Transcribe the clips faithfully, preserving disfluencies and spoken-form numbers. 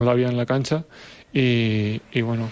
la vida en la cancha y, y bueno,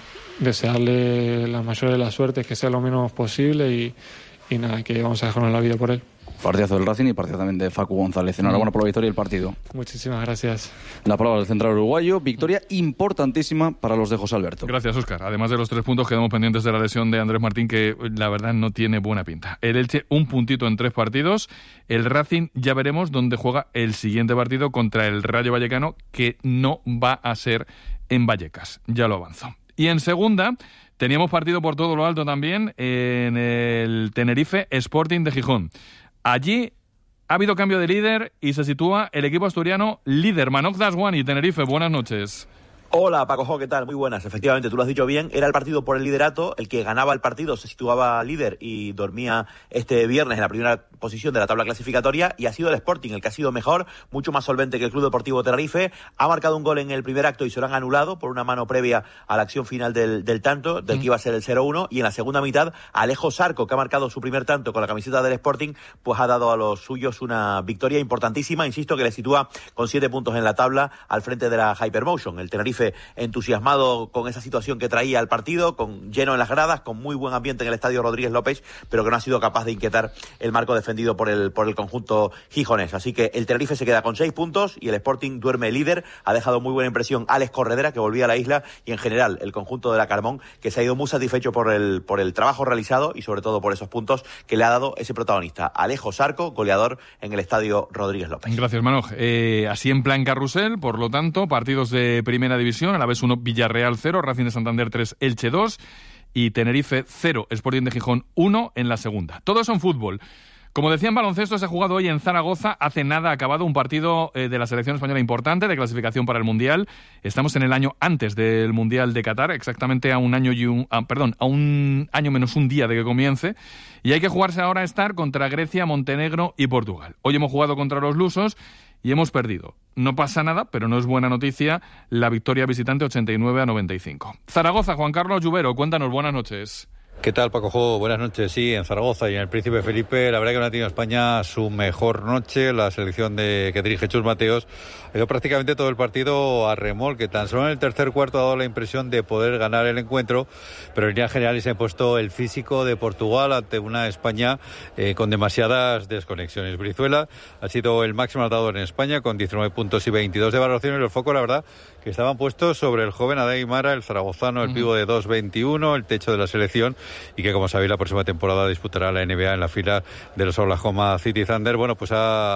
desearle la mayor de las suertes, que sea lo menos posible y, y nada, que vamos a dejarnos la vida por él. Partidazo del Racing y partido también de Facu González. Enhorabuena por la victoria y el partido. Muchísimas gracias. La palabra del central uruguayo. Victoria importantísima para los de José Alberto. Gracias, Óscar. Además de los tres puntos, quedamos pendientes de la lesión de Andrés Martín, que la verdad no tiene buena pinta. El Elche, un puntito en tres partidos. El Racing, ya veremos dónde juega el siguiente partido contra el Rayo Vallecano, que no va a ser en Vallecas. Ya lo avanzo. Y en segunda, teníamos partido por todo lo alto también en el Tenerife Sporting de Gijón. Allí ha habido cambio de líder y se sitúa el equipo asturiano líder. Manoj Daswani, Tenerife, buenas noches. Hola Paco, ¿qué tal? Muy buenas. Efectivamente, tú lo has dicho bien, era el partido por el liderato, el que ganaba el partido se situaba líder y dormía este viernes en la primera posición de la tabla clasificatoria, y ha sido el Sporting el que ha sido mejor, mucho más solvente que el Club Deportivo Tenerife. Ha marcado un gol en el primer acto y se lo han anulado por una mano previa a la acción final del, del tanto, del que iba a ser el cero uno, y en la segunda mitad Alejo Sarco, que ha marcado su primer tanto con la camiseta del Sporting, pues ha dado a los suyos una victoria importantísima, insisto, que le sitúa con siete puntos en la tabla al frente de la Hypermotion. El Tenerife entusiasmado con esa situación que traía al partido, con lleno en las gradas, con muy buen ambiente en el estadio Rodríguez López, pero que no ha sido capaz de inquietar el marco defendido por el por el conjunto gijonés. Así que el Tenerife se queda con seis puntos y el Sporting duerme líder. Ha dejado muy buena impresión Alex Corredera, que volvía a la isla, y en general el conjunto de la Carmón, que se ha ido muy satisfecho por el por el trabajo realizado y sobre todo por esos puntos que le ha dado ese protagonista, Alejo Sarco, goleador en el estadio Rodríguez López. Gracias, Manoj. Eh, así en plan carrusel, por lo tanto, partidos de primera división. A la vez uno, Villarreal cero, Racing de Santander tres, Elche dos y Tenerife cero, Sporting de Gijón uno en la segunda. Todo eso en fútbol. Como decía, en baloncesto se ha jugado hoy en Zaragoza. Hace nada ha acabado un partido eh, de la selección española importante de clasificación para el Mundial. Estamos en el año antes del Mundial de Qatar, exactamente a un año y un, ah, perdón, a un año menos un día de que comience. Y hay que jugarse ahora a estar contra Grecia, Montenegro y Portugal. Hoy hemos jugado contra los lusos y hemos perdido. No pasa nada, pero no es buena noticia la victoria visitante ochenta y nueve a noventa y cinco. Zaragoza, Juan Carlos Lluvero, cuéntanos, buenas noches. ¿Qué tal, Paco Jo? Buenas noches. Sí, en Zaragoza y en el Príncipe Felipe, la verdad que no ha tenido España su mejor noche. La selección de que dirige Chus Mateos ha ido prácticamente todo el partido a remolque. Tan solo en el tercer cuarto ha dado la impresión de poder ganar el encuentro, pero en líneas generales se ha impuesto el físico de Portugal ante una España eh, con demasiadas desconexiones. Brizuela ha sido el máximo anotador en España con diecinueve puntos y veintidós de valoración, y los focos, la verdad, que estaban puestos sobre el joven Adey Mara, el zaragozano, el pivo de dos veintiuno, el techo de la selección, y que, como sabéis, la próxima temporada disputará la N B A en la fila de los Oklahoma City Thunder. Bueno, pues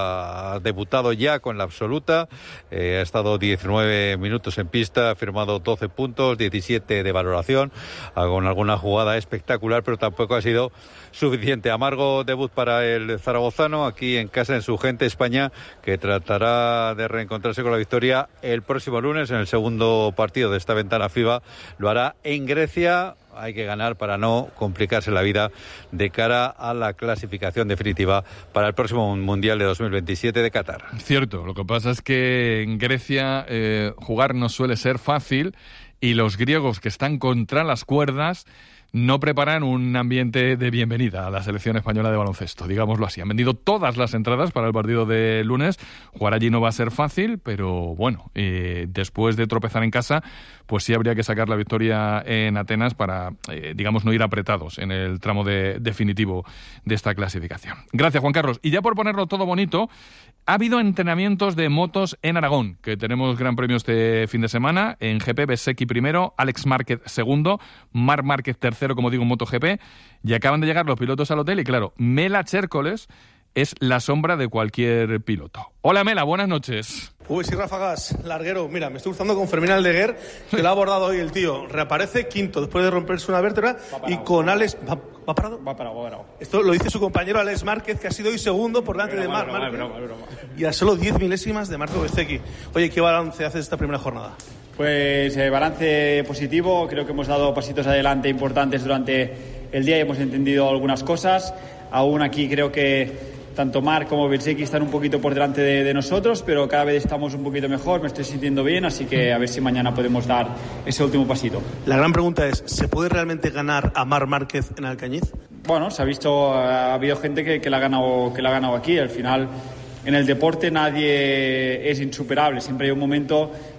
ha debutado ya con la absoluta, eh, ha estado diecinueve minutos en pista, ha firmado doce puntos, diecisiete de valoración, con alguna jugada espectacular, pero tampoco ha sido suficiente. Amargo debut para el zaragozano, aquí en casa, en su gente, España, que tratará de reencontrarse con la victoria el próximo lunes en el segundo partido de esta ventana FIBA. Lo hará en Grecia. Hay que ganar para no complicarse la vida de cara a la clasificación definitiva para el próximo Mundial de dos mil veintisiete de Qatar. Cierto, lo que pasa es que en Grecia eh, jugar no suele ser fácil, y los griegos, que están contra las cuerdas, no preparan un ambiente de bienvenida a la selección española de baloncesto, digámoslo así. Han vendido todas las entradas para el partido de lunes. Jugar allí no va a ser fácil, pero bueno, eh, después de tropezar en casa, pues sí habría que sacar la victoria en Atenas para, eh, digamos, no ir apretados en el tramo de, definitivo de esta clasificación. Gracias, Juan Carlos. Y ya por ponerlo todo bonito, ha habido entrenamientos de motos en Aragón, que tenemos gran premio este fin de semana. En G P, Bezzecchi primero, Alex Márquez segundo, Marc Márquez tercero, como digo, en MotoGP. Y acaban de llegar los pilotos al hotel y, claro, Mela Chércoles es la sombra de cualquier piloto. Hola, Mela, buenas noches. Uy, sí, Ráfagas, larguero. Mira, me estoy cruzando con Fermín Aldeguer, que lo ha abordado hoy el tío. Reaparece quinto después de romperse una vértebra, y con Alex... ¿Va, ¿Va parado? Va parado, va parado. Esto lo dice su compañero Alex Márquez, que ha sido hoy segundo por delante de Marc Márquez. Broma, broma, broma. Y a solo diez milésimas de Marco Bezzecchi. Oye, ¿qué balance haces de esta primera jornada? Pues eh, balance positivo. Creo que hemos dado pasitos adelante importantes durante el día y hemos entendido algunas cosas. Aún aquí creo que tanto Marc como Bezzecchi están un poquito por delante de, de nosotros, pero cada vez estamos un poquito mejor, me estoy sintiendo bien, así que a ver si mañana podemos dar ese último pasito. La gran pregunta es, ¿se puede realmente ganar a Marc Márquez en Alcañiz? Bueno, se ha visto, ha habido gente que, que, la ha ganado, que la ha ganado aquí. Al final, en el deporte nadie es insuperable, siempre hay un momento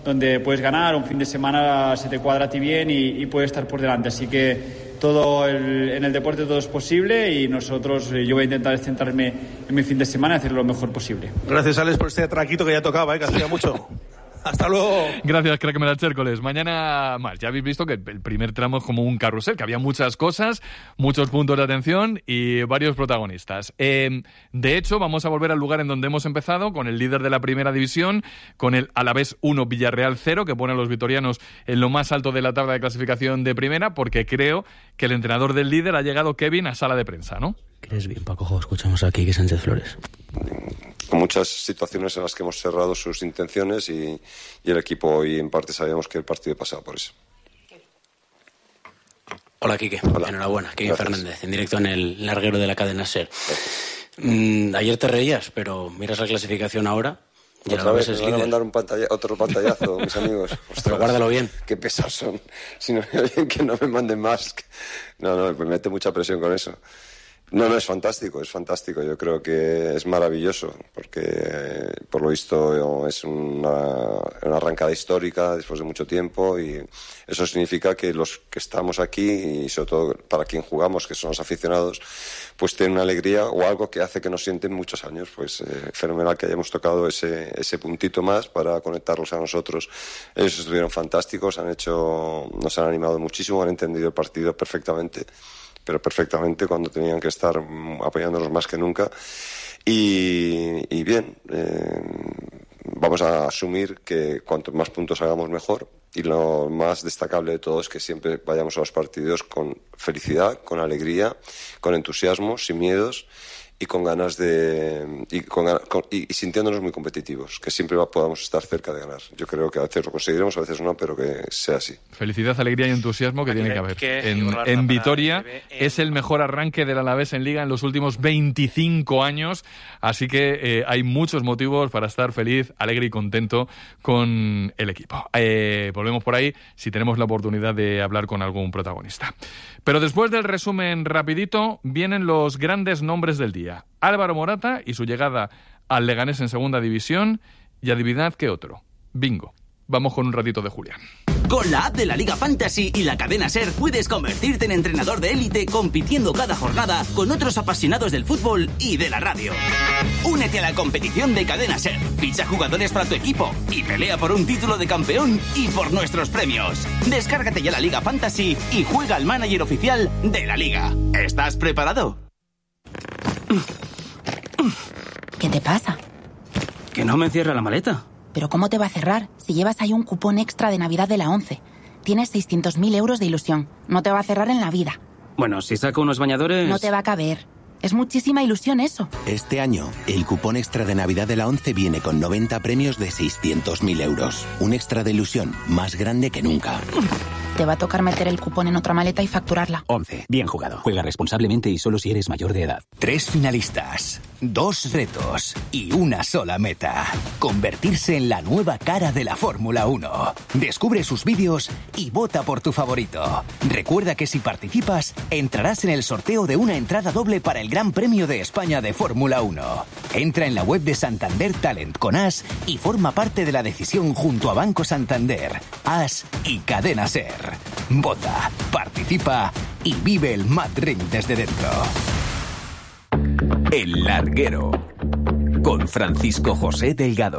donde puedes ganar, un fin de semana se te cuadra a ti bien y, y puedes estar por delante. Así que todo el, en el deporte todo es posible y nosotros, yo voy a intentar centrarme en mi fin de semana y hacerlo lo mejor posible. Gracias, Alex, por este traquito que ya tocaba, ¿eh? Que hacía mucho. Hasta luego. Gracias, crack Hércules. Mañana más. Ya habéis visto que el primer tramo es como un carrusel, que había muchas cosas, muchos puntos de atención y varios protagonistas. Eh, de hecho, vamos a volver al lugar en donde hemos empezado, con el líder de la primera división, con el Alavés uno, Villarreal cero, que pone a los vitorianos en lo más alto de la tabla de clasificación de primera, porque creo que el entrenador del líder ha llegado, Kevin, a sala de prensa, ¿no? ¿Crees bien, Paco? Escuchamos aquí a Quique Sánchez Flores. Con muchas situaciones en las que hemos cerrado sus intenciones y, y el equipo hoy en parte sabíamos que el partido pasaba por eso. Hola, Quique. Hola. Enhorabuena. Quique Fernández, en directo en el larguero de la cadena SER. Mm, ayer te reías, pero miras la clasificación ahora y otra vez, me van a mandar un pantalla, otro pantallazo, mis amigos. Ostras, pero guárdalo bien. Qué pesados son. Si no me bien que no me manden más. No, no, me mete mucha presión con eso. No, no, es fantástico, es fantástico. Yo creo que es maravilloso porque, por lo visto, es una, una arrancada histórica después de mucho tiempo y eso significa que los que estamos aquí y sobre todo para quien jugamos, que son los aficionados, pues tienen una alegría o algo que hace que nos sienten muchos años. Pues eh, fenomenal que hayamos tocado ese, ese puntito más para conectarlos a nosotros. Ellos estuvieron fantásticos, han hecho, nos han animado muchísimo, han entendido el partido perfectamente. pero perfectamente cuando tenían que estar apoyándonos más que nunca. Y, y bien, eh, vamos a asumir que cuantos más puntos hagamos mejor, y lo más destacable de todo es que siempre vayamos a los partidos con felicidad, con alegría, con entusiasmo, sin miedos y con ganas de y, con, con, y, y sintiéndonos muy competitivos, que siempre va, podamos estar cerca de ganar. Yo creo que a veces lo conseguiremos, a veces no, pero que sea así. Felicidad, alegría y entusiasmo que tiene que haber. Que en en Vitoria es el mejor arranque del Alavés en Liga en los últimos veinticinco años, así que eh, hay muchos motivos para estar feliz, alegre y contento con el equipo. Eh, volvemos por ahí si tenemos la oportunidad de hablar con algún protagonista. Pero después del resumen rapidito, vienen los grandes nombres del día. Álvaro Morata y su llegada al Leganés en segunda división, y adivinad qué otro. Bingo. Vamos con un ratito de Julián. Con la app de la Liga Fantasy y la cadena SER puedes convertirte en entrenador de élite compitiendo cada jornada con otros apasionados del fútbol y de la radio. Únete a la competición de cadena SER, ficha jugadores para tu equipo y pelea por un título de campeón y por nuestros premios. Descárgate ya la Liga Fantasy y juega al manager oficial de la Liga. ¿Estás preparado? ¿Qué te pasa? Que no me cierra la maleta. ¿Pero cómo te va a cerrar si llevas ahí un cupón extra de Navidad de la ONCE? Tienes seiscientos mil euros de ilusión. No te va a cerrar en la vida. Bueno, si saco unos bañadores... No te va a caber. Es muchísima ilusión eso. Este año, el cupón extra de Navidad de la ONCE viene con noventa premios de seiscientos mil euros. Un extra de ilusión más grande que nunca. Te va a tocar meter el cupón en otra maleta y facturarla. ONCE. Bien jugado. Juega responsablemente y solo si eres mayor de edad. Tres finalistas, dos retos y una sola meta. Convertirse en la nueva cara de la Fórmula uno. Descubre sus vídeos y vota por tu favorito. Recuerda que si participas, entrarás en el sorteo de una entrada doble para el Gran Premio de España de Fórmula uno. Entra en la web de Santander Talent con As y forma parte de la decisión junto a Banco Santander, As y Cadena SER. Vota, participa y vive el Mad Ring desde dentro. El Larguero, con Francisco José Delgado.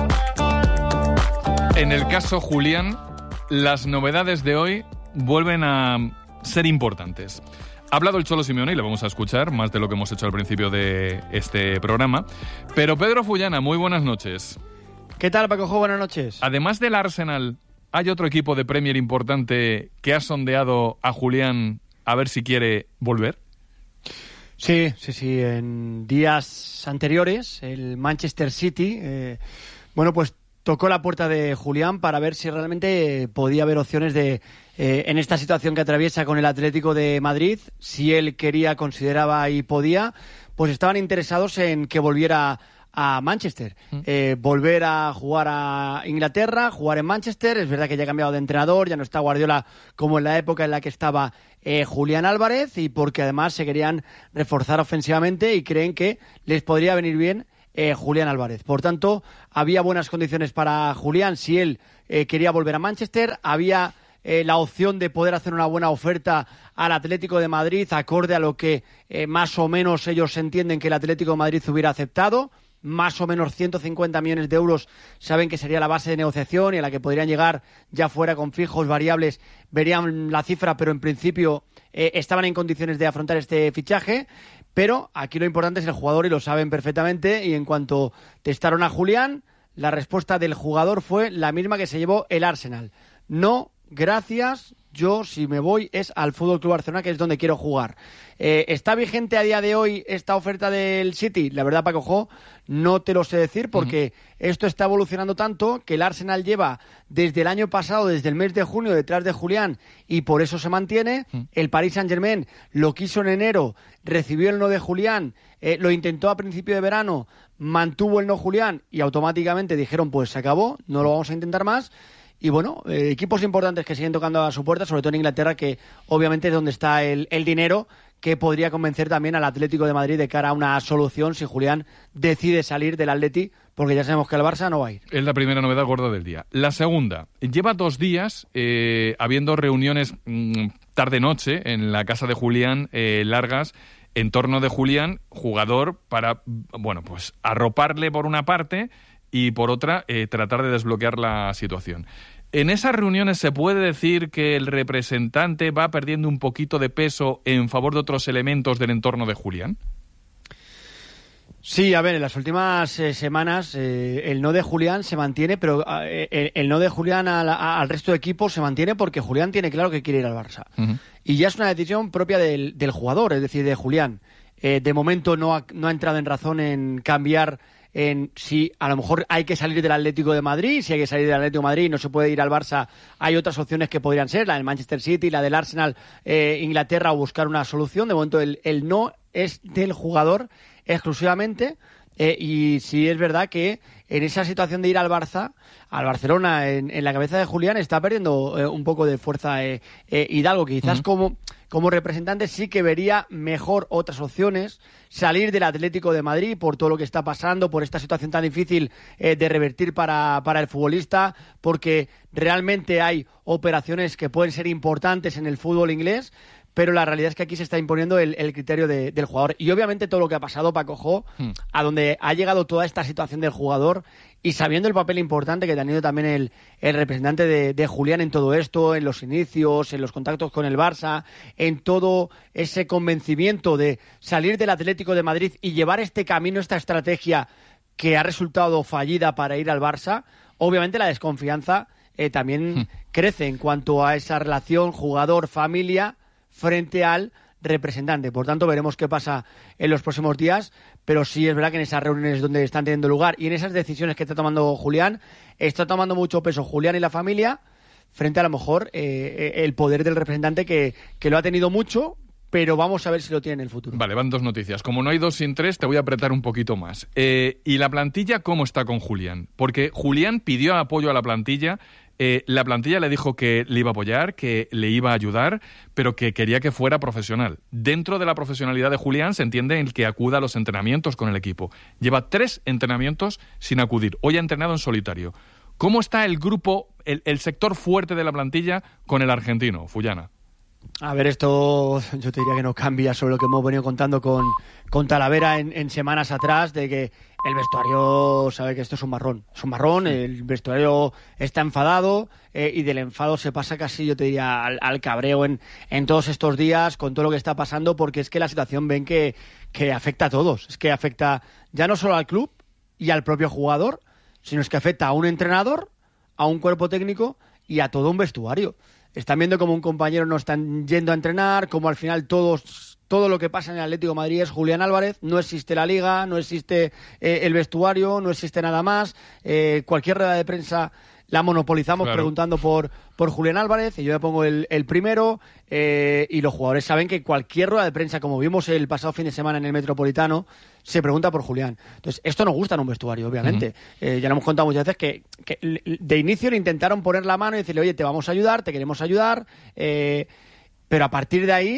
En el caso Julián, las novedades de hoy vuelven a ser importantes. Ha hablado el Cholo Simeone y le vamos a escuchar más de lo que hemos hecho al principio de este programa. Pero Pedro Fullana, muy buenas noches. ¿Qué tal, Paco? Buenas noches. Además del Arsenal, ¿hay otro equipo de Premier importante que ha sondeado a Julián a ver si quiere volver? Sí, sí, sí. En días anteriores, el Manchester City, eh, bueno, pues tocó la puerta de Julián para ver si realmente podía haber opciones de, eh, en esta situación que atraviesa con el Atlético de Madrid, si él quería, consideraba y podía, pues estaban interesados en que volviera a Manchester, eh, volver a jugar a Inglaterra, jugar en Manchester. Es verdad que ya ha cambiado de entrenador, ya no está Guardiola como en la época en la que estaba eh, Julián Álvarez, y porque además se querían reforzar ofensivamente y creen que les podría venir bien eh, Julián Álvarez. Por tanto, había buenas condiciones para Julián si él eh, quería volver a Manchester, había eh, la opción de poder hacer una buena oferta al Atlético de Madrid, acorde a lo que eh, más o menos ellos entienden que el Atlético de Madrid hubiera aceptado. Más o menos ciento cincuenta millones de euros saben que sería la base de negociación y a la que podrían llegar ya fuera con fijos, variables, verían la cifra, pero en principio eh, estaban en condiciones de afrontar este fichaje. Pero aquí lo importante es el jugador y lo saben perfectamente, y en cuanto testaron a Julián, la respuesta del jugador fue la misma que se llevó el Arsenal. No, gracias, yo si me voy es al F C Barcelona, que es donde quiero jugar. Eh, ¿Está vigente a día de hoy esta oferta del City? La verdad, Paco Jo, no te lo sé decir, porque uh-huh. esto está evolucionando tanto que el Arsenal lleva desde el año pasado, desde el mes de junio, detrás de Julián, y por eso se mantiene. Uh-huh. El Paris Saint-Germain lo quiso en enero, recibió el no de Julián, eh, lo intentó a principio de verano, mantuvo el no Julián y automáticamente dijeron, pues se acabó, no lo vamos a intentar más. Y bueno, eh, equipos importantes que siguen tocando a su puerta, sobre todo en Inglaterra, que obviamente es donde está el, el dinero, que podría convencer también al Atlético de Madrid de cara a una solución si Julián decide salir del Atleti, porque ya sabemos que el Barça no va a ir. Es la primera novedad gorda del día. La segunda, lleva dos días eh, habiendo reuniones mmm, tarde-noche en la casa de Julián, eh, largas, en torno de Julián, jugador, para, bueno, pues arroparle por una parte y por otra eh, tratar de desbloquear la situación. ¿En esas reuniones se puede decir que el representante va perdiendo un poquito de peso en favor de otros elementos del entorno de Julián? Sí, a ver, en las últimas eh, semanas eh, el no de Julián se mantiene, pero eh, el, el no de Julián al, al resto de equipos se mantiene porque Julián tiene claro que quiere ir al Barça. Uh-huh. Y ya es una decisión propia del, del jugador, es decir, de Julián. Eh, de momento no ha, no ha entrado en razón en cambiar en si a lo mejor hay que salir del Atlético de Madrid, si hay que salir del Atlético de Madrid y no se puede ir al Barça, hay otras opciones que podrían ser, la del Manchester City, la del Arsenal, eh, Inglaterra, o buscar una solución. De momento el, el no es del jugador exclusivamente, eh, y sí es verdad que en esa situación de ir al Barça, al Barcelona, en, en la cabeza de Julián está perdiendo eh, un poco de fuerza eh, eh, Hidalgo, que quizás uh-huh. como, como representante sí que vería mejor otras opciones, salir del Atlético de Madrid por todo lo que está pasando, por esta situación tan difícil eh, de revertir para, para el futbolista, porque realmente hay operaciones que pueden ser importantes en el fútbol inglés, pero la realidad es que aquí se está imponiendo el, el criterio de, del jugador. Y obviamente todo lo que ha pasado, Paco Jo, hmm. a donde ha llegado toda esta situación del jugador, y sabiendo el papel importante que ha tenido también el, el representante de, de Julián en todo esto, en los inicios, en los contactos con el Barça, en todo ese convencimiento de salir del Atlético de Madrid y llevar este camino, esta estrategia que ha resultado fallida para ir al Barça, obviamente la desconfianza eh, también hmm. crece en cuanto a esa relación jugador-familia frente al representante. Por tanto, veremos qué pasa en los próximos días, pero sí es verdad que en esas reuniones donde están teniendo lugar y en esas decisiones que está tomando Julián, está tomando mucho peso Julián y la familia frente a lo mejor eh, el poder del representante que, que lo ha tenido mucho, pero vamos a ver si lo tiene en el futuro. Vale, van dos noticias. Como no hay dos sin tres, te voy a apretar un poquito más. Eh, ¿Y la plantilla cómo está con Julián? Porque Julián pidió apoyo a la plantilla. Eh, la plantilla le dijo que le iba a apoyar, que le iba a ayudar, pero que quería que fuera profesional. Dentro de la profesionalidad de Julián se entiende el que acuda a los entrenamientos con el equipo. Lleva tres entrenamientos sin acudir. Hoy ha entrenado en solitario. ¿Cómo está el grupo, el, el sector fuerte de la plantilla con el argentino, Fullana? A ver, esto yo te diría que no cambia sobre lo que hemos venido contando con, con Talavera en, en semanas atrás, de que el vestuario sabe que esto es un marrón. Es un marrón, el vestuario está enfadado eh, y del enfado se pasa casi, yo te diría, al, al cabreo en, en todos estos días con todo lo que está pasando, porque es que la situación ven que, que afecta a todos. Es que afecta ya no solo al club y al propio jugador, sino es que afecta a un entrenador, a un cuerpo técnico y a todo un vestuario. Están viendo como un compañero no está yendo a entrenar, como al final todos, todo lo que pasa en el Atlético de Madrid es Julián Álvarez, no existe la liga, no existe eh, el vestuario, no existe nada más, eh, cualquier rueda de prensa la monopolizamos claro. preguntando por, por Julián Álvarez, y yo me pongo el, el primero, eh, y los jugadores saben que cualquier rueda de prensa, como vimos el pasado fin de semana en el Metropolitano, se pregunta por Julián. Entonces, esto no gusta en un vestuario, obviamente. Uh-huh. Eh, ya lo hemos contado muchas veces que, que de inicio le intentaron poner la mano y decirle, oye, te vamos a ayudar, te queremos ayudar, eh, pero a partir de ahí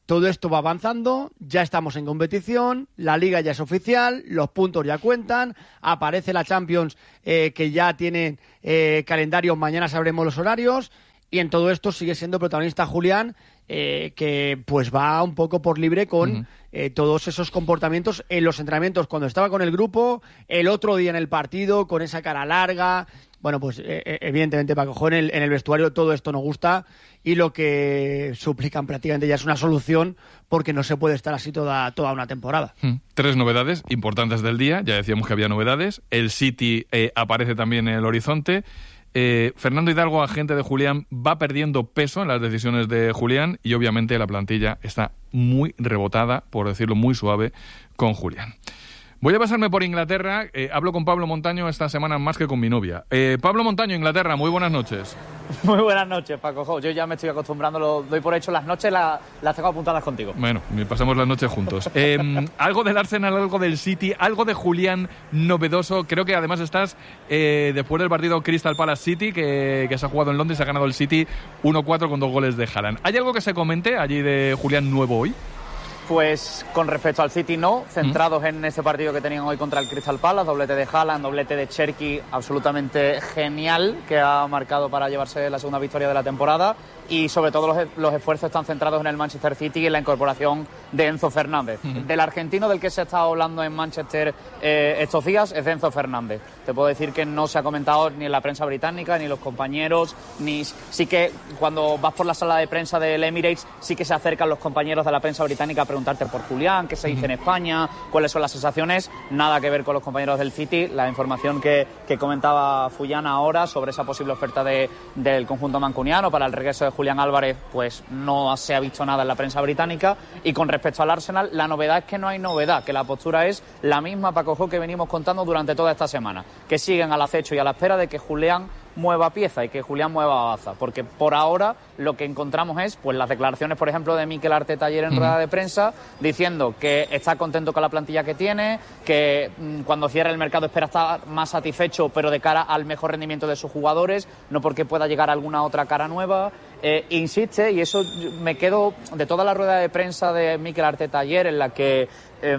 todo esto va avanzando, ya estamos en competición, la Liga ya es oficial, los puntos ya cuentan, aparece la Champions eh, que ya tiene eh, calendario, mañana sabremos los horarios, y en todo esto sigue siendo protagonista Julián, eh, que pues va un poco por libre con uh-huh. eh, todos esos comportamientos en los entrenamientos, cuando estaba con el grupo, el otro día en el partido, con esa cara larga. Bueno, pues eh, evidentemente Paco, en el, en el vestuario todo esto no gusta y lo que suplican prácticamente ya es una solución porque no se puede estar así toda, toda una temporada. Hmm. Tres novedades importantes del día, ya decíamos que había novedades. El City eh, aparece también en el horizonte. Eh, Fernando Hidalgo, agente de Julián, va perdiendo peso en las decisiones de Julián y obviamente la plantilla está muy rebotada, por decirlo muy suave, con Julián. Voy a pasarme por Inglaterra. Eh, hablo con Pablo Montaño esta semana más que con mi novia. Eh, Pablo Montaño, Inglaterra, muy buenas noches. Muy buenas noches, Paco. Yo ya me estoy acostumbrando, lo doy por hecho. Las noches la, las tengo apuntadas contigo. Bueno, pasamos las noches juntos. Eh, algo del Arsenal, algo del City, algo de Julián novedoso. Creo que además estás eh, después del partido Crystal Palace City, que, que se ha jugado en Londres, se ha ganado el City uno cuatro con dos goles de Haaland. ¿Hay algo que se comente allí de Julián nuevo hoy? Pues con respecto al City no, centrados mm. en ese partido que tenían hoy contra el Crystal Palace, doblete de Haaland, doblete de Cherki, absolutamente genial, que ha marcado para llevarse la segunda victoria de la temporada, y sobre todo los, los esfuerzos están centrados en el Manchester City y en la incorporación de Enzo Fernández. Mm. Del argentino del que se ha estado hablando en Manchester eh, estos días es de Enzo Fernández. Te puedo decir que no se ha comentado ni en la prensa británica, ni los compañeros, ni sí que cuando vas por la sala de prensa del Emirates, sí que se acercan los compañeros de la prensa británica a preguntarte por Julián, qué se dice en España, cuáles son las sensaciones. Nada que ver con los compañeros del City. La información que, que comentaba Fullana ahora sobre esa posible oferta de, del conjunto mancuniano para el regreso de Julián Álvarez, pues no se ha visto nada en la prensa británica. Y con respecto al Arsenal, la novedad es que no hay novedad, que la postura es la misma, Paco, que venimos contando durante toda esta semana, que siguen al acecho y a la espera de que Julián mueva pieza y que Julián mueva baza, porque por ahora lo que encontramos es pues las declaraciones, por ejemplo, de Mikel Arteta ayer en mm. rueda de prensa, diciendo que está contento con la plantilla que tiene, que mmm, cuando cierre el mercado espera estar más satisfecho, pero de cara al mejor rendimiento de sus jugadores, no porque pueda llegar alguna otra cara nueva. Eh, insiste, y eso me quedo de toda la rueda de prensa de Mikel Arteta ayer, en la que eh,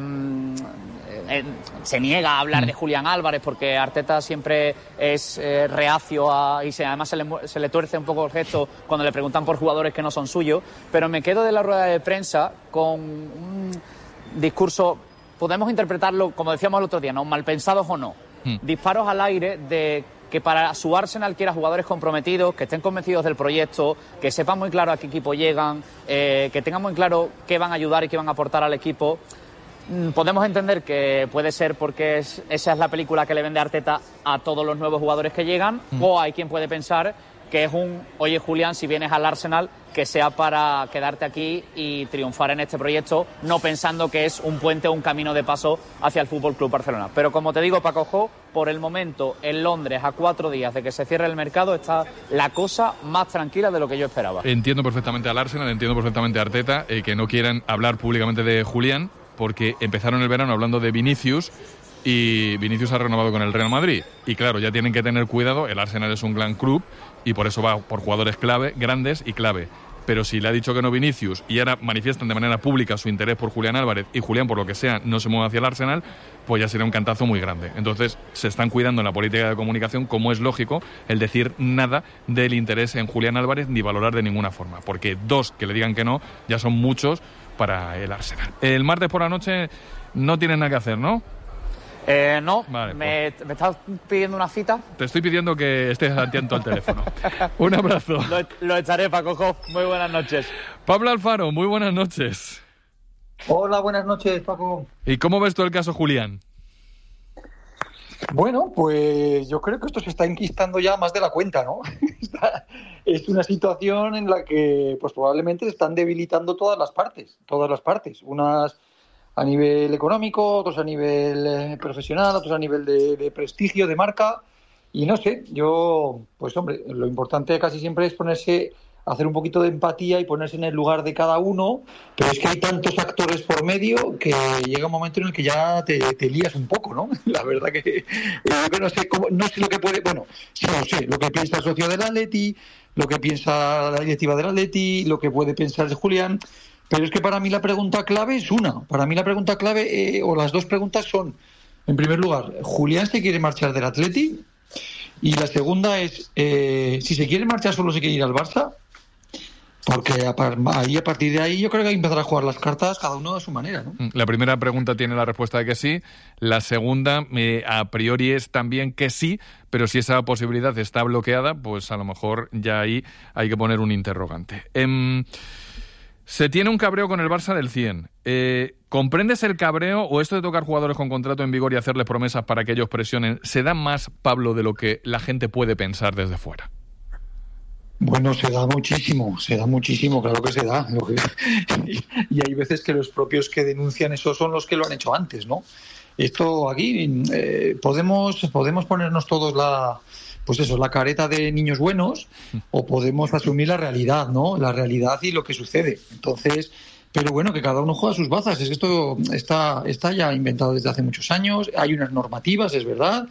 eh, se niega a hablar de Julián Álvarez porque Arteta siempre es eh, reacio a, y se, además se le, se le tuerce un poco el gesto cuando le preguntan por jugadores que no son suyos, pero me quedo de la rueda de prensa con un discurso, podemos interpretarlo como decíamos el otro día, ¿no? Mal pensados o no, mm. disparos al aire de que para su Arsenal quiera jugadores comprometidos, que estén convencidos del proyecto, que sepan muy claro a qué equipo llegan, eh, que tengan muy claro qué van a ayudar y qué van a aportar al equipo. Podemos entender que puede ser porque es, esa es la película que le vende Arteta a todos los nuevos jugadores que llegan, mm. o hay quien puede pensar que es un, oye Julián, si vienes al Arsenal, que sea para quedarte aquí y triunfar en este proyecto, no pensando que es un puente o un camino de paso hacia el F C Barcelona. Pero como te digo, Paco Jo, por el momento en Londres, a cuatro días de que se cierre el mercado, está la cosa más tranquila de lo que yo esperaba. Entiendo perfectamente al Arsenal, entiendo perfectamente a Arteta, eh, que no quieran hablar públicamente de Julián, porque empezaron el verano hablando de Vinicius y Vinicius ha renovado con el Real Madrid. Y claro, ya tienen que tener cuidado, el Arsenal es un gran club y por eso va por jugadores clave, grandes y clave. Pero si le ha dicho que no Vinicius y ahora manifiestan de manera pública su interés por Julián Álvarez y Julián, por lo que sea, no se mueve hacia el Arsenal, pues ya sería un cantazo muy grande. Entonces se están cuidando en la política de comunicación, como es lógico, el decir nada del interés en Julián Álvarez ni valorar de ninguna forma. Porque dos que le digan que no ya son muchos para el Arsenal. El martes por la noche no tienes nada que hacer, ¿no? Eh, no, vale, me, pues. ¿Me estás pidiendo una cita? Te estoy pidiendo que estés atento al teléfono. Un abrazo. Lo, lo echaré, Paco Jo. Muy buenas noches. Pablo Alfaro, muy buenas noches. Hola, buenas noches, Paco. ¿Y cómo ves tú el caso Julián? Bueno, pues yo creo que esto se está enquistando ya más de la cuenta, ¿no? Es una situación en la que pues probablemente se están debilitando todas las partes, todas las partes. Unas a nivel económico, otros a nivel eh, profesional, otros a nivel de, de prestigio, de marca. Y no sé, yo, pues hombre, lo importante casi siempre es ponerse, hacer un poquito de empatía y ponerse en el lugar de cada uno, pero es que hay tantos actores por medio que llega un momento en el que ya te, te lías un poco, ¿no? La verdad que, eh, que no sé cómo, no sé lo que puede, bueno, sí lo sé, lo que piensa el socio del Atleti, lo que piensa la directiva del Atleti, lo que puede pensar Julián. Pero es que para mí la pregunta clave es una. Para mí la pregunta clave, eh, o las dos preguntas son, en primer lugar, ¿Julián se quiere marchar del Atleti? Y la segunda es, eh, si se quiere marchar solo se quiere ir al Barça, porque a, ahí, a partir de ahí yo creo que hay que empezar a jugar las cartas cada uno a su manera, ¿no? La primera pregunta tiene la respuesta de que sí, la segunda eh, a priori es también que sí, pero si esa posibilidad está bloqueada, pues a lo mejor ya ahí hay que poner un interrogante. Eh, se tiene un cabreo con el Barça del cien. Eh, ¿Comprendes el cabreo o esto de tocar jugadores con contrato en vigor y hacerles promesas para que ellos presionen, se da más, Pablo, de lo que la gente puede pensar desde fuera? Bueno, se da muchísimo, se da muchísimo, claro que se da. Y hay veces que los propios que denuncian eso son los que lo han hecho antes, ¿no? Esto aquí, eh, podemos, podemos ponernos todos la, pues eso, la careta de niños buenos, o podemos asumir la realidad, ¿no? La realidad y lo que sucede. Entonces, pero bueno, que cada uno juega sus bazas. Es que esto está, está ya inventado desde hace muchos años. Hay unas normativas, es verdad.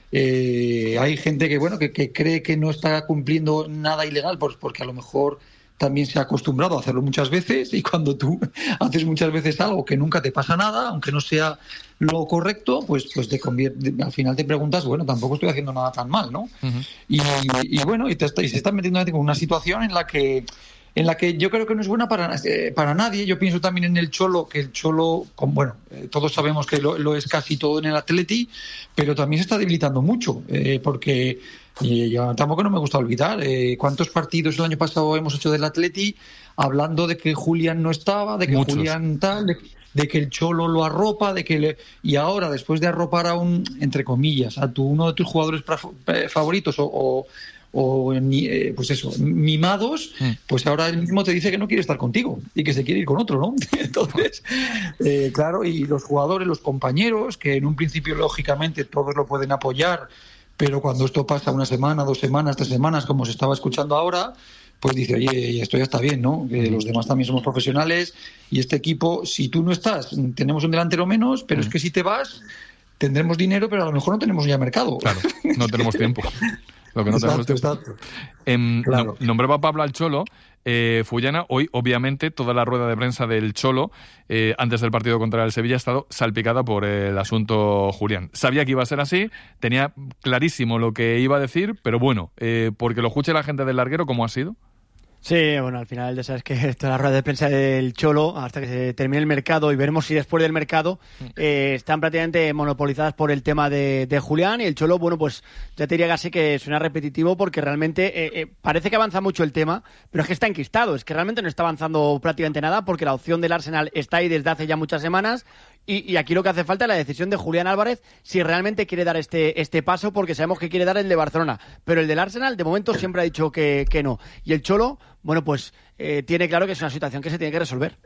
Eh, hay gente que bueno que, que cree que no está cumpliendo nada ilegal, pues porque a lo mejor también se ha acostumbrado a hacerlo muchas veces, y cuando tú haces muchas veces algo que nunca te pasa nada, aunque no sea lo correcto, pues pues te convierte, al final te preguntas, bueno, tampoco estoy haciendo nada tan mal, ¿no? Uh-huh. y, y bueno, y, te, y se está metiendo en una situación en la que en la que yo creo que no es buena para, eh, para nadie. Yo pienso también en el Cholo, que el Cholo, con, bueno, eh, todos sabemos que lo, lo es casi todo en el Atleti, pero también se está debilitando mucho, eh, porque eh, yo tampoco no me gusta olvidar eh, cuántos partidos el año pasado hemos hecho del Atleti hablando de que Julián no estaba, de que Muchos. Julián tal, de, de que el Cholo lo arropa, de que le, y ahora después de arropar a un, entre comillas, a tu, uno de tus jugadores favoritos o, o o eh, pues eso, mimados, pues ahora él mismo te dice que no quiere estar contigo y que se quiere ir con otro, ¿no? Entonces, eh, claro, y los jugadores, los compañeros, que en un principio lógicamente todos lo pueden apoyar, pero cuando esto pasa una semana, dos semanas, tres semanas, como se estaba escuchando ahora, pues dice, oye, esto ya está bien, ¿no? Que los demás también somos profesionales y este equipo, si tú no estás, tenemos un delantero menos, pero es que si te vas, tendremos dinero, pero a lo mejor no tenemos ya mercado. Claro, no tenemos tiempo. Lo que no exacto, tenemos exacto. Eh, claro. no, nombraba Pablo al Cholo. Eh, Fullana, hoy obviamente toda la rueda de prensa del Cholo eh, antes del partido contra el Sevilla ha estado salpicada por el asunto Julián. Sabía que iba a ser así, tenía clarísimo lo que iba a decir, pero bueno, eh, porque lo escuche la gente del larguero, ¿cómo ha sido? Sí, bueno, al final ya sabes que esto es la rueda de prensa del Cholo hasta que se termine el mercado, y veremos si después del mercado eh, están prácticamente monopolizadas por el tema de, de Julián, y el Cholo, bueno, pues ya te diría casi que suena repetitivo porque realmente eh, eh, parece que avanza mucho el tema, pero es que está enquistado, es que realmente no está avanzando prácticamente nada porque la opción del Arsenal está ahí desde hace ya muchas semanas. Y, y aquí lo que hace falta es la decisión de Julián Álvarez si realmente quiere dar este, este paso, porque sabemos que quiere dar el de Barcelona, pero el del Arsenal de momento siempre ha dicho que, que no. Y el Cholo, bueno, pues eh, tiene claro que es una situación que se tiene que resolver.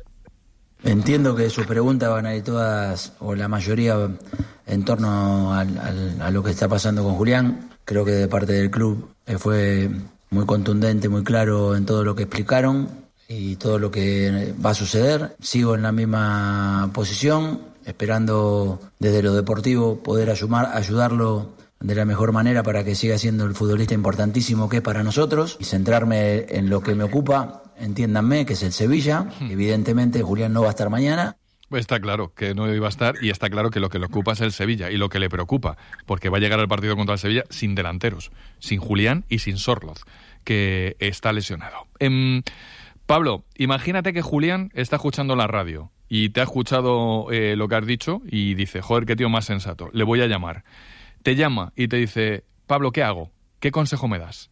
Entiendo que sus preguntas van a ir todas, o la mayoría, en torno al, al, a lo que está pasando con Julián. Creo que de parte del club eh, fue muy contundente, muy claro en todo lo que explicaron y todo lo que va a suceder. Sigo en la misma posición, esperando desde lo deportivo poder ayudar, ayudarlo de la mejor manera para que siga siendo el futbolista importantísimo que es para nosotros, y centrarme en lo que me ocupa, entiéndanme, que es el Sevilla. Evidentemente Julián no va a estar mañana. Pues está claro que no iba a estar, y está claro que lo que le ocupa es el Sevilla y lo que le preocupa, porque va a llegar al partido contra el Sevilla sin delanteros, sin Julián y sin Sorloz, que está lesionado. Eh, Pablo, imagínate que Julián está escuchando la radio y te ha escuchado eh, lo que has dicho y dice, joder, qué tío más sensato, le voy a llamar. Te llama y te dice, Pablo, ¿qué hago? ¿Qué consejo me das?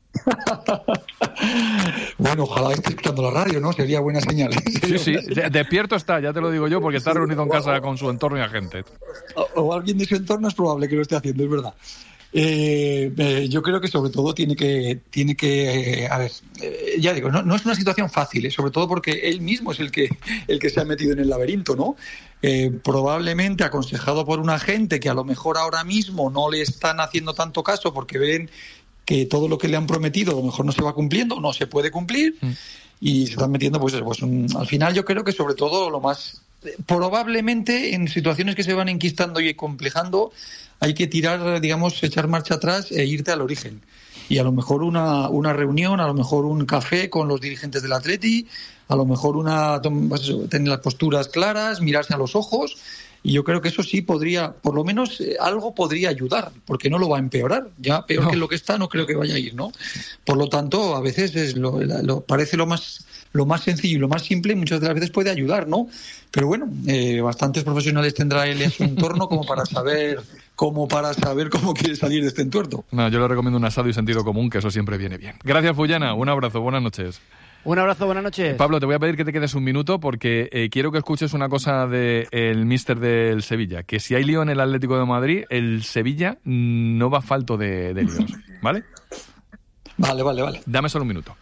Bueno, ojalá esté escuchando la radio, ¿no? Sería buena señal. Sí, sí, despierto está, ya te lo digo yo, porque está reunido en casa con su entorno y a gente. O, o alguien de su entorno es probable que lo esté haciendo, es verdad. Eh, eh, yo creo que sobre todo tiene que, tiene que eh, a ver, eh, ya digo, no, no es una situación fácil, eh, sobre todo porque él mismo es el que, el que se ha metido en el laberinto, ¿no? Eh, probablemente aconsejado por un agente que a lo mejor ahora mismo no le están haciendo tanto caso porque ven que todo lo que le han prometido a lo mejor no se va cumpliendo, no se puede cumplir, mm. y se están metiendo, pues, pues un, al final yo creo que sobre todo lo más, probablemente en situaciones que se van enquistando y complejando, hay que tirar, digamos, echar marcha atrás e irte al origen. y a lo mejor una, una reunión, a lo mejor un café con los dirigentes del Atleti, a lo mejor una tener las posturas claras, mirarse a los ojos. Y yo creo que eso sí podría, por lo menos eh, algo podría ayudar, porque no lo va a empeorar. Ya peor no. que lo que está no creo que vaya a ir, ¿no? Por lo tanto, a veces es lo, lo, parece lo más lo más sencillo y lo más simple, y muchas de las veces puede ayudar, ¿no? Pero bueno, eh, bastantes profesionales tendrá él en su entorno como para saber como para saber cómo quiere salir de este entuerto. No, yo le recomiendo un asado y sentido común, que eso siempre viene bien. Gracias, Fullana. Un abrazo. Buenas noches. Un abrazo, buenas noches. Pablo, te voy a pedir que te quedes un minuto porque eh, quiero que escuches una cosa del de míster del Sevilla, que si hay lío en el Atlético de Madrid, el Sevilla no va falto de, de líos, ¿vale? Vale, vale, vale. Dame solo un minuto.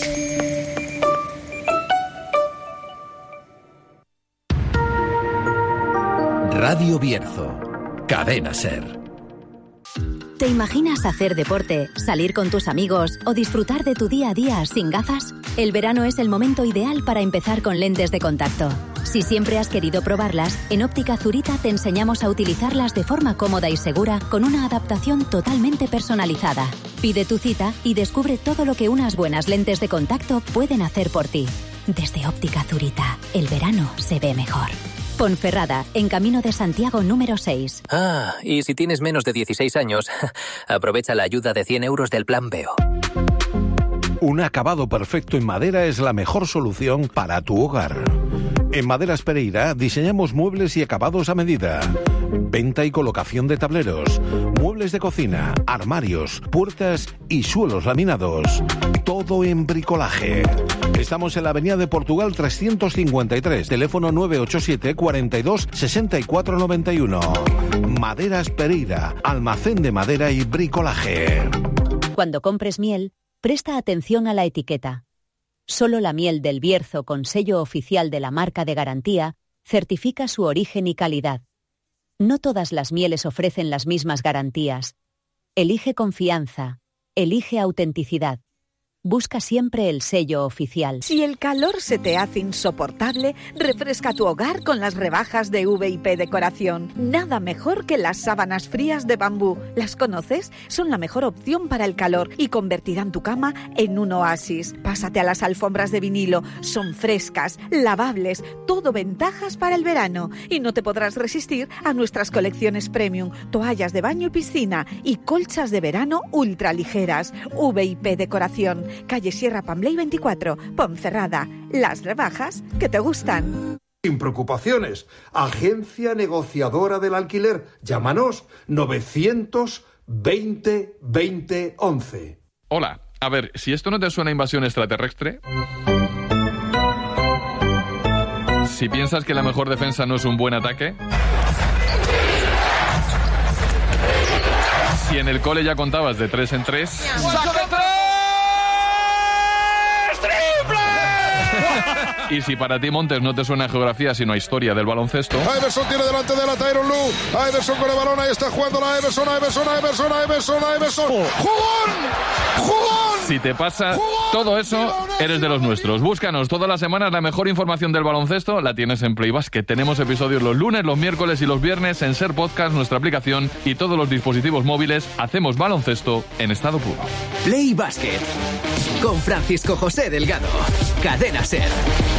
Radio Bierzo, Cadena SER. ¿Te imaginas hacer deporte, salir con tus amigos o disfrutar de tu día a día sin gafas? El verano es el momento ideal para empezar con lentes de contacto. Si siempre has querido probarlas, en Óptica Zurita te enseñamos a utilizarlas de forma cómoda y segura con una adaptación totalmente personalizada. Pide tu cita y descubre todo lo que unas buenas lentes de contacto pueden hacer por ti. Desde Óptica Zurita, el verano se ve mejor. Ponferrada, en Camino de Santiago número seis. Ah, y si tienes menos de dieciséis años, aprovecha la ayuda de cien euros del Plan Veo. Un acabado perfecto en madera es la mejor solución para tu hogar. En Maderas Pereira diseñamos muebles y acabados a medida. Venta y colocación de tableros, muebles de cocina, armarios, puertas y suelos laminados. Todo en bricolaje. Estamos en la Avenida de Portugal trescientos cincuenta y tres, teléfono nueve ocho siete, cuarenta y dos, sesenta y cuatro noventa y uno. Maderas Pereira, almacén de madera y bricolaje. Cuando compres miel, presta atención a la etiqueta. Solo la miel del Bierzo con sello oficial de la marca de garantía certifica su origen y calidad. No todas las mieles ofrecen las mismas garantías. Elige confianza, elige autenticidad. Busca siempre el sello oficial. Si el calor se te hace insoportable, refresca tu hogar con las rebajas de V I P Decoración. Nada mejor que las sábanas frías de bambú. ¿Las conoces? Son la mejor opción para el calor y convertirán tu cama en un oasis. Pásate a las alfombras de vinilo. Son frescas, lavables, todo ventajas para el verano. Y no te podrás resistir a nuestras colecciones premium, toallas de baño y piscina y colchas de verano ultra ligeras. V I P Decoración. Calle Sierra Pambley veinticuatro, Ponferrada. Las rebajas que te gustan. Sin preocupaciones. Agencia negociadora del alquiler. Llámanos novecientos veinte veinte once. Hola, a ver, si esto no te suena a invasión extraterrestre... Si piensas que la mejor defensa no es un buen ataque... Si en el cole ya contabas de tres en tres... ¡Saca tres! Y si para ti, Montes, no te suena a geografía sino a historia del baloncesto... Iverson tiene delante de la Tyronn Lue. Iverson con el balón, ahí está jugando la Iverson, Iverson, Iverson, Iverson, Iverson. ¡Jugón! ¡Jugón! Si te pasa todo eso, eres de los nuestros. Búscanos todas las semanas, la mejor información del baloncesto la tienes en Play Basket. Tenemos episodios los lunes, los miércoles y los viernes en Ser Podcast, nuestra aplicación y todos los dispositivos móviles. Hacemos baloncesto en estado puro. Play Basket con Francisco José Delgado. Cadena SER.